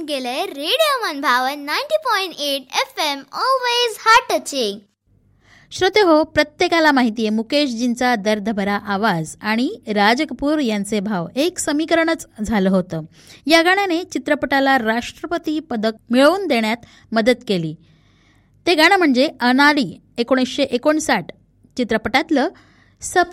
ऐकून गेलंय रेडिओ मनभावन 90.8 FM ऑलवेज हार्ट टचिंग. श्रोते हो, प्रत्येकाला माहिती आहे मुकेशजींचा दर्दभरा आवाज आणि राज कपूर यांचे भाव एक समीकरणच झालं होतं. या गाण्याने चित्रपटाला राष्ट्रपती पदक मिळवून देण्यात मदत केली. ते गाणं म्हणजे अनाडी 1959 चित्रपटातलं सब